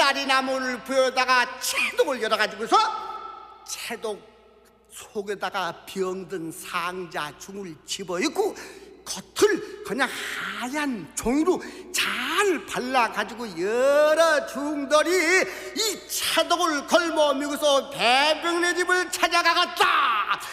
보따리나무를 부여다가 채독을 열어가지고서 채독 속에다가 병든 상자 중을 집어입고 겉을 그냥 하얀 종이로 잘 발라가지고 여러 중들이 이 채독을 걸머미고서 대병네 집을 찾아가갔다.